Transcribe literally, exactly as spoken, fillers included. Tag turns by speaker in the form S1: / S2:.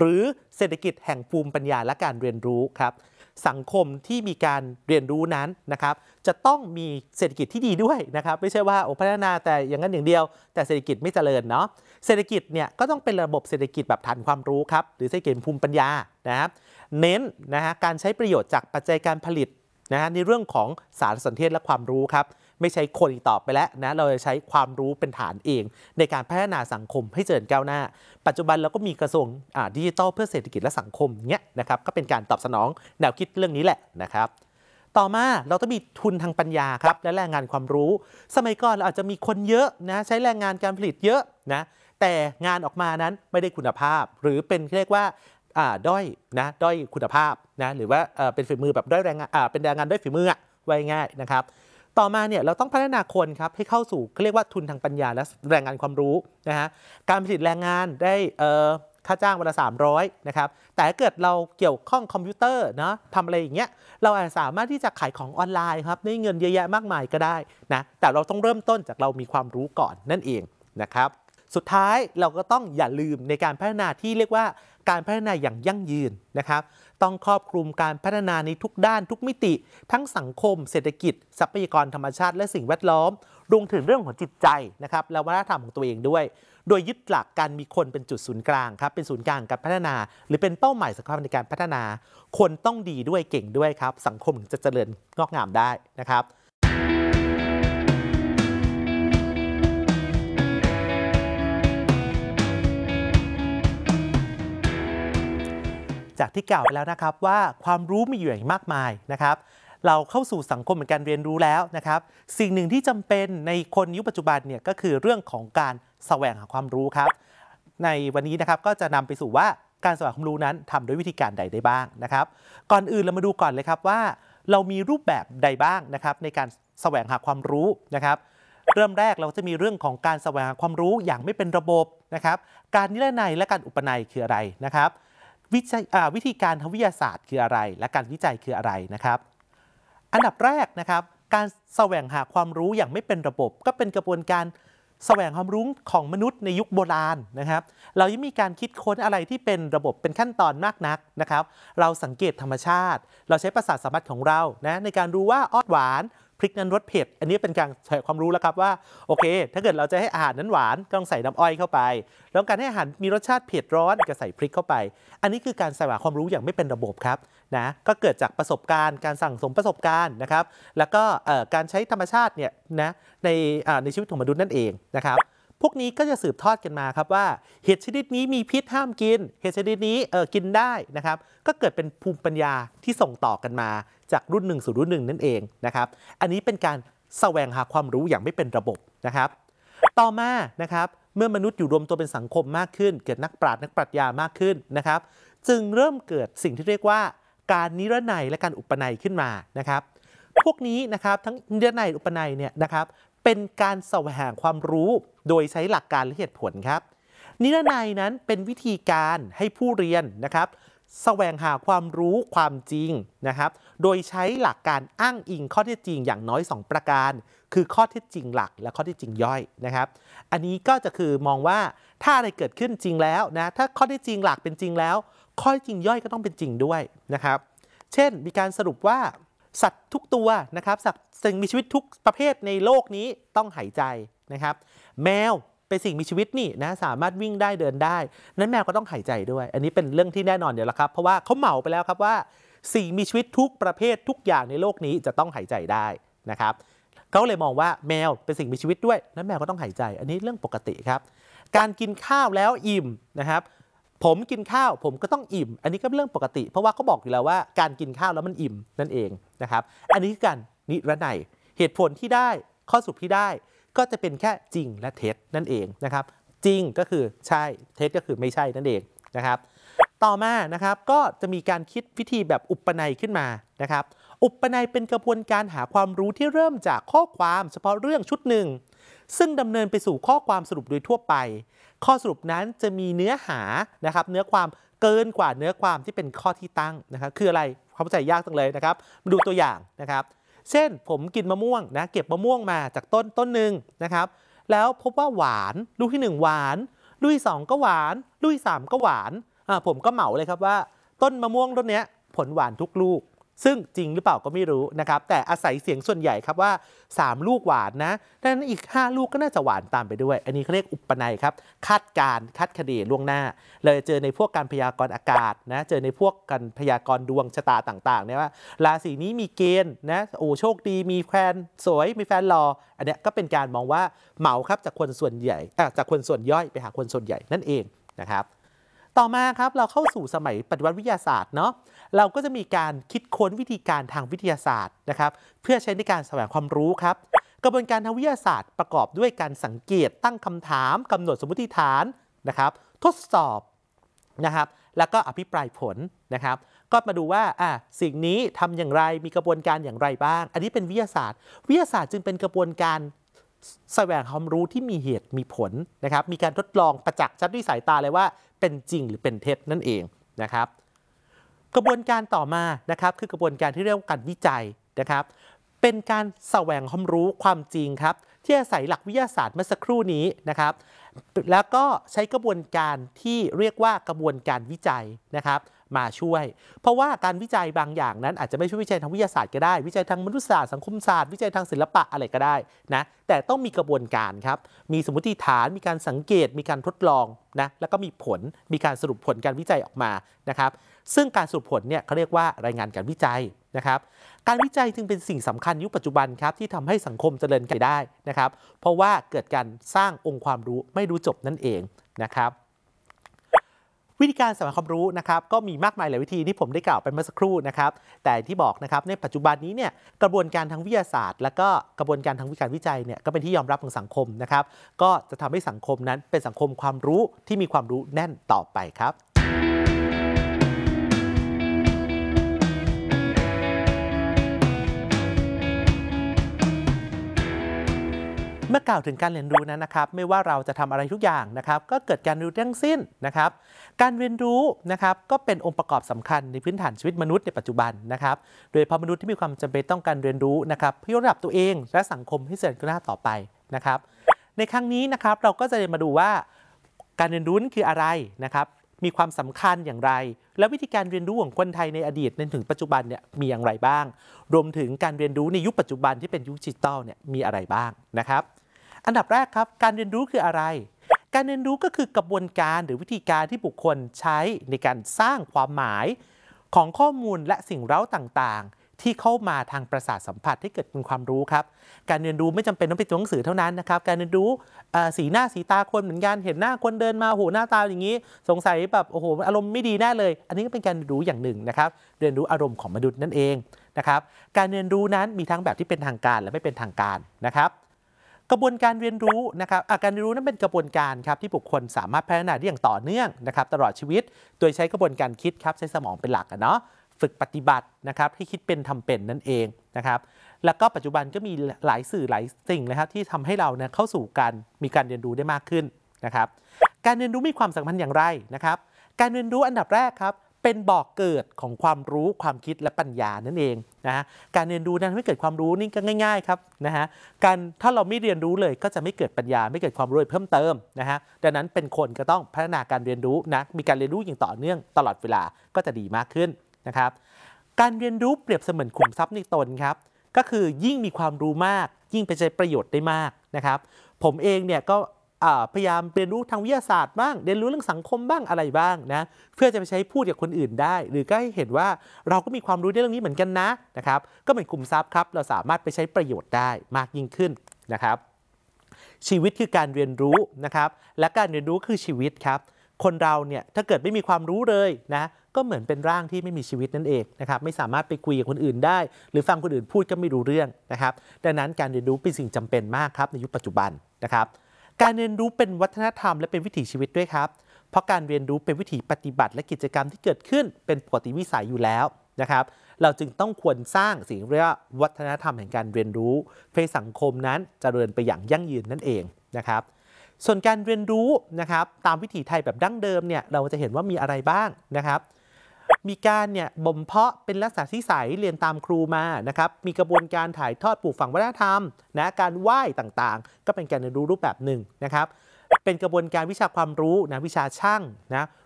S1: หรือเศรษฐกิจแห่งภูมิปัญญาและการเรียนรู้ครับสังคมที่มีการเรียนรู้นั้นนะครับจะต้องมีเศรษฐกิจที่ดีด้วยนะครับไม่ใช่ว่าโอ้พัฒนาแต่อย่างนั้นอย่างเดียวแต่เศรษฐกิจไม่เจริญเนาะเศรษฐกิจเนี่ยก็ต้องเป็นระบบเศรษฐกิจแบบฐานความรู้ครับหรือเศรษฐกิจภูมิปัญญานะครับเน้นนะฮะการใช้ประโยชน์จากปัจจัยการผลิตนะฮะในเรื่องของสารสนเทศและความรู้ครับไม่ใช้คนอีกต่อไปแล้วนะเราจะใช้ความรู้เป็นฐานเองในการพัฒนาสังคมให้เจริญก้าวหน้าปัจจุบันเราก็มีกระทรวงดิจิทัลเพื่อเศรษฐกิจและสังคมเนี้ยนะครับก็เป็นการตอบสนองแนวคิดเรื่องนี้แหละนะครับต่อมาเราต้องมีทุนทางปัญญาครับและแรงงานความรู้สมัยก่อนเราอาจจะมีคนเยอะนะใช้แรงงานการผลิตเยอะนะแต่งานออกมานั้นไม่ได้คุณภาพหรือเป็นเรียกว่าด้อยนะด้อยคุณภาพนะหรือว่าเป็นฝีมือแบบด้อยแรงงานเป็นแรงงานด้อยฝีมือไว้ง่ายนะครับต่อมาเนี่ยเราต้องพัฒนาคนครับให้เข้าสู่เขาเรียกว่าทุนทางปัญญาและแรงงานความรู้นะฮะการผลิตแรงงานได้ค่าจ้างวันละสามร้อยนะครับแต่ถ้าเกิดเราเกี่ยวข้องคอมพิวเตอร์เนาะทำอะไรอย่างเงี้ยเราอาจสามารถที่จะขายของออนไลน์ครับได้เงินเยอะแยะมากมายก็ได้นะแต่เราต้องเริ่มต้นจากเรามีความรู้ก่อนนั่นเองนะครับสุดท้ายเราก็ต้องอย่าลืมในการพัฒนาที่เรียกว่าการพัฒนาอย่างยั่งยืนนะครับต้องครอบคลุมการพัฒนาในทุกด้านทุกมิติทั้งสังคมเศรษฐกิจทรัพยากรธรรมชาติและสิ่งแวดล้อมรวมถึงเรื่องของจิตใจนะครับและวัฒนธรรมของตัวเองด้วยโดยยึดหลักการมีคนเป็นจุดศูนย์กลางครับเป็นศูนย์กลางการพัฒนาหรือเป็นเป้าหมายสำคัญในการพัฒนาคนต้องดีด้วยเก่งด้วยครับสังคมถึงจะเจริญงอกงามได้นะครับจากที่กล่าวไปแล้วนะครับว่าความรู้มีอยู่อย่างมากมายนะครับเราเข้าสู่สังคมเป็นการเรียนรู้แล้วนะครับสิ่งหนึ่งที่จำเป็นในคนยุคปัจจุบันเนี่ยก็คือเรื่องของการแสวงหาความรู้ครับในวันนี้นะครับก็จะนำไปสู่ว่าการแสวงหาความรู้นั้นทำด้วยวิธีการใดได้บ้างนะครับก่อนอื่นเรามาดูก่อนเลยครับว่าเรามีรูปแบบใดบ้างนะครับในการแสวงหาความรู้นะครับเริ่มแรกเราจะมีเรื่องของการแสวงหาความรู้อย่างไม่เป็นระบบนะครับการนิรนัยและการอุปนัยคืออะไรนะครับวิธีการทางวิทยาศาสตร์คืออะไรและการวิจัยคืออะไรนะครับอันดับแรกนะครับการแสวงหาความรู้อย่างไม่เป็นระบบก็เป็นกระบวนการแสวงความรู้ของมนุษย์ในยุคโบราณนะครับเรายังมีการคิดค้นอะไรที่เป็นระบบเป็นขั้นตอนมากนักนะครับเราสังเกตธรรมชาติเราใช้ประสาทสัมผัสของเรานะในการรู้ว่าอ้อหวานพริกนั้นรสเผ็ดอันนี้เป็นการใช้ความรู้แล้วครับว่าโอเคถ้าเกิดเราจะให้อาหารนั้นหวานก็ต้องใส่น้ำอ้อยเข้าไปแล้วการให้อาหารมีรสชาติเผ็ดร้อนก็ใส่พริกเข้าไปอันนี้คือการแสวงความรู้อย่างไม่เป็นระบบครับนะก็เกิดจากประสบการณ์การสั่งสมประสบการณ์นะครับแล้วก็การใช้ธรรมชาติเนี่ยนะในในชีวิตของมนุษย์นั่นเองนะครับพวกนี้ก็จะสืบทอดกันมาครับว่าเห็ดชนิดนี้มีพิษห้ามกินเห็ดชนิดนี้เออกินได้นะครับก็เกิดเป็นภูมิปัญญาที่ส่งต่อกันมาจากรุ่นหนึ่งสู่รุ่นหนึ่งนั่นเองนะครับอันนี้เป็นการแสวงหาความรู้อย่างไม่เป็นระบบนะครับต่อมานะครับเมื่อมนุษย์อยู่รวมตัวเป็นสังคมมากขึ้นเกิดนักปราชญ์นักปรัชญามากขึ้นนะครับจึงเริ่มเกิดสิ่งที่เรียกว่าการนิรนัยและการอุปนัยขึ้นมานะครับพวกนี้นะครับทั้งนิรนัยอุปนัยเนี่ยนะครับเป็นการแสวงหาความรู้โดยใช้หลักการและเหตุผลครับนิรนัยนั้นเป็นวิธีการให้ผู้เรียนนะครับแสวงหาความรู้ความจริงนะครับโดยใช้หลักการอ้างอิงข้อเท็จจริงอย่างน้อยสองประการคือข้อเท็จจริงหลักและข้อเท็จจริงย่อยนะครับอันนี้ก็จะคือมองว่าถ้าอะไรเกิดขึ้นจริงแล้วนะถ้าข้อเท็จจริงหลักเป็นจริงแล้วข้อเท็จจริงย่อยก็ต้องเป็นจริงด้วยนะครับเช่นมีการสรุปว่าสัตว์ทุกตัวนะครับสัตว์สิ่งมีชีวิตทุกประเภทในโลกนี้ต้องหายใจนะครับแมวเป็นสิ่งมีชีวิตนี่นะสามารถวิ่งได้เดินได้นั้นแมวก็ต้องหายใจด้วยอันนี้เป็นเรื่องที่แน่นอนเดี๋ยวละครับเพราะว่าเขาเหมาไปแล้วครับว่าสิ่งมีชีวิตทุกประเภททุกอย่างในโลกนี้จะต้องหายใจได้นะครับเขาเลยมองว่าแมวเป็นสิ่งมีชีวิตด้วยนั้นแมวก็ต้องหายใจอันนี้เรื่องปกติครับการกินข้าวแล้วอิ่มนะครับผมกินข้าวผมก็ต้องอิ่มอันนี้ก็เป็นเรื่องปกติเพราะว่าเขาบอกอยู่แล้วว่าการกินข้าวแล้วมันอิ่มนั่นเองนะครับอันนี้คือการนิรนัยเหตุผลที่ได้ข้อสรุปที่ได้ก็จะเป็นแค่จริงและเท็จนั่นเองนะครับจริงก็คือใช่เท็จก็คือไม่ใช่นั่นเองนะครับต่อมานะครับก็จะมีการคิดวิธีแบบอุปนัยขึ้นมานะครับอุปนัยเป็นกระบวนการหาความรู้ที่เริ่มจากข้อความเฉพาะเรื่องชุดหนึ่งซึ่งดำเนินไปสู่ข้อความสรุปโดยทั่วไปข้อสรุปนั้นจะมีเนื้อหานะครับเนื้อความเกินกว่าเนื้อความที่เป็นข้อที่ตั้งนะครับคืออะไรเข้าใจยากจังเลยนะครับมาดูตัวอย่างนะครับเช่นผมกินมะม่วงนะเก็บมะม่วงมาจากต้นต้นหนึ่งนะครับแล้วพบว่าหวานลูกที่หนึ่งหวานลูกที่สองก็หวานลูกที่สามก็หวานผมก็เหมาเลยครับว่าต้นมะม่วงต้นนี้ผลหวานทุกลูกซึ่งจริงหรือเปล่าก็ไม่รู้นะครับแต่อาศัยเสียงส่วนใหญ่ครับว่าสามลูกหวานนะดังนั้นอีกห้าลูกก็น่าจะหวานตามไปด้วยอันนี้เขาเรียกอุปนัยครับคาดการคาดคะเนล่วงหน้าเลยเจอในพวกการพยากรณ์อากาศนะเจอในพวกการพยากรณ์ดวงชะตาต่างๆเนี่ยว่าราศีนี้มีเกณฑ์นะโอ้โชคดีมีแฟนสวยมีแฟนหล่ออันนี้ก็เป็นการมองว่าเหมาครับจากคนส่วนใหญ่จากคนส่วนย่อยไปหาคนส่วนใหญ่นั่นเองนะครับต่อมาครับเราเข้าสู่สมัยปฏิวัติวิทยาศาสตร์เนาะเราก็จะมีการคิดค้นวิธีการทางวิทยาศาสตร์นะครับเพื่อใช้ในการแสวงความรู้ครับกระบวนการทางวิทยาศาสตร์ประกอบด้วยการสังเกตตั้งคำถามกำหนดสมมติฐานนะครับทดสอบนะครับแล้วก็อภิปรายผลนะครับก็มาดูว่าอ่ะสิ่งนี้ทำอย่างไรมีกระบวนการอย่างไรบ้างอันนี้เป็นวิทยาศาสตร์วิทยาศาสตร์จึงเป็นกระบวนการแสวงความรู้ที่มีเหตุมีผลนะครับมีการทดลองประจักษ์ชัดด้วยสายตาเลยว่าเป็นจริงหรือเป็นเท็จนั่นเองนะครับกระบวนการต่อมานะครับคือกระบวนการที่เรียกว่าการวิจัยนะครับเป็นการแสวงความรู้ความจริงครับที่อาศัยหลักวิทยาศาสตร์เมื่อสักครู่นี้นะครับแล้วก็ใช้กระบวนการที่เรียกว่ากระบวนการวิจัยนะครับมาช่วยเพราะว่าการวิจัยบางอย่างนั้นอาจจะไม่ใช่วิจัยทางวิทยาศาสตร์ก็ได้วิจัยทางมนุษยศาสตร์สังคมศาสตร์วิจัยทางศิลปะอะไรก็ได้นะแต่ต้องมีกระบวนการครับมีสมมติฐานมีการสังเกตมีการทดลองนะแล้วก็มีผลมีการสรุปผลการวิจัยออกมานะครับซึ่งการสรุปผลเนี่ยเขาเรียกว่ารายงานการวิจัยนะครับการวิจัยจึงเป็นสิ่งสำคัญยุคปัจจุบันครับที่ทำให้สังคมเจริญไปได้นะครับเพราะว่าเกิดการสร้างองค์ความรู้ไม่รู้จบนั่นเองนะครับวิธีการแสวงความรู้นะครับก็มีมากมายหลายวิธีที่ผมได้กล่าวไปเมื่อสักครู่นะครับแต่ที่บอกนะครับในปัจจุบันนี้เนี่ยกระบวนการทางวิทยาศาสตร์และก็กระบวนการทางวิการวิจัยเนี่ยก็เป็นที่ยอมรับของสังคมนะครับก็จะทำให้สังคมนั้นเป็นสังคมความรู้ที่มีความรู้แน่นต่อไปครับเมื่อกล่าวถึงการเรียนรู้นั้นนะครับไม่ว่าเราจะทำอะไรทุกอย่างนะครับก็เกิดการเรียนรู้ทั้งสิ้นนะครับการเรียนรู้นะครับก็เป็นองค์ประกอบสำคัญในพื้นฐานชีวิตมนุษย์ในปัจจุบันนะครับโดยเฉพาะมนุษย์ที่มีความจำเป็นต้องการเรียนรู้นะครับเพื่อระดับตัวเองและสังคมให้เจริญก้าวหน้าต่อไปนะครับในครั้งนี้นะครับเราก็จะมาดูว่าการเรียนรู้นั้นคืออะไรนะครับมีความสำคัญอย่างไรและวิธีการเรียนรู้ของคนไทยในอดีตจนถึงปัจจุบันเนี่ยมีอย่างไรบ้างรวมถึงการเรียนรู้ในยุคปัจจุบันที่เป็นยุคดิจิทัลเนี่ยมีอะไรบ้างนะครับอันดับแรกครับการเรียนรู้คืออะไรการเรียนรู้ก็คือกระบวนการหรือวิธีการที่บุคคลใช้ในการสร้างความหมายของข้อมูลและสิ่งเร้าต่างๆที่เข้ามาทางประสาทสัมผัสให้เกิดเป็นความรู้ครับการเรียนรู้ไม่จำเป็นต้องเป็นตัวหนังสือเท่านั้นนะครับการเรียนรู้สีหน้าสีตาคนเหมือนกันเห็นหน้าคนเดินมาโหหน้าตาอย่างนี้สงสัยแบบโอ้โหอารมณ์ไม่ดีแน่เลยอันนี้ก็เป็นการเรียนรู้อย่างหนึ่งนะครับเรียนรู้อารมณ์ของมนุษย์นั่นเองนะครับการเรียนรู้นั้นมีทั้งแบบที่เป็นทางการและไม่เป็นทางการนะครับกระบวนการเรียนรู้นะครับการเรียนรู้นั้นเป็นกระบวนการครับที่บุคคลสามารถพัฒนาได้อย่างต่อเนื่องนะครับตลอดชีวิตโดยใช้กระบวนการคิดครับใช้สมองเป็นหลักเนาะฝึกปฏิบัตินะครับให้คิดเป็นทำเป็นนั่นเองนะครับแล้วก็ปัจจุบันก็มีหลายสื่อหลายสิ่งนะครับที่ทำให้เราเนี่ยเข้าสู่การมีการเรียนรู้ได้มากขึ้นนะครับการเรียนรู้มีความสำคัญอย่างไรนะครับการเรียนรู้อันดับแรกครับเป็นบ่อกเกิดของความรู้ความคิดและปัญญานั่นเองนะฮะการเรียนรู้นั้นไม่เกิดความรู้นี่ก็ง่ายๆครับนะฮะการถ้าเราไม่เรียนรู้เลยก็จะไม่เกิดปัญญาไม่เกิดความรู้เพิ่มเติมนะฮะดังนั้นเป็นคนก็ต้องพัฒนาการเรียนรู้นะมีการเรียนรู้อย่างต่อเนื่องตลอดเวลาก็จะดีมากขึ้นนะครับการเรียนรู้เปรียบเสมือนขุมทรัพย์ในตนครับก็คือยิ่งมีความรู้มากยิ่งไปใช้ประโยชน์ได้มากนะครับผมเองเนี่ยก็พยายามเรียนรู้ทางวิทยาศาสตร์บ้างเรียนรู้เรื่องสังคมบ้างอะไรบ้างนะเพื่อจะไปใช้พูดกับคนอื่นได้หรือก็ให้เห็นว่าเราก็มีความรู้ในเรื่องนี้เหมือนกันนะนะครับก็เป็นกลุ่มทรัพย์ครับเราสามารถไปใช้ประโยชน์ได้มากยิ่งขึ้นนะครับชีวิตคือการเรียนรู้นะครับและการเรียนรู้คือชีวิตครับคนเราเนี่ยถ้าเกิดไม่มีความรู้เลยนะก็เหมือนเป็นร่างที่ไม่มีชีวิตนั่นเองนะครับไม่สามารถไปคุยกับคนอื่นได้หรือฟังคนอื่นพูดก็ไม่รู้เรื่องนะครับดังนั้นการเรียนรู้เป็นสิ่งจำเป็นมากครับในยุคปัจจุบันนะครับการเรียนรู้เป็นวัฒนธรรมและเป็นวิถีชีวิตด้วยครับเพราะการเรียนรู้เป็นวิถีปฏิบัติและกิจกรรมที่เกิดขึ้นเป็นปกติวิสัยอยู่แล้วนะครับเราจึงต้องควรสร้างสิ่งเรียกว่าวัฒนธรรมแห่งการเรียนรู้เพื่อสังคมนั้นเจริญไปอย่างยั่งยืนนั่นเองนะครับส่วนการเรียนรู้นะครับตามวิถีไทยแบบดั้งเดิมเนี่ยเราจะเห็นว่ามีอะไรบ้างนะครับมีการเนี่ยบ่มเพาะเป็นลักษณะที่ใสเรียนตามครูมานะครับมีกระบวนการถ่ายทอดปลูกฝังวัฒนธรรมนะการไหว้ต่างๆก็เป็นการเรียนรู้รูปแบบหนึ่งนะครับเป็นกระบวนการวิชาความรู้นะวิชาช่างนะ